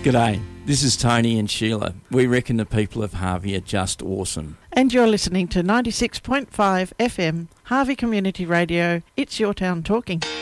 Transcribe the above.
G'day, this is Tony and Sheila. We reckon the people of Harvey are just awesome. And you're listening to 96.5 FM, Harvey Community Radio. It's Your Town Talking.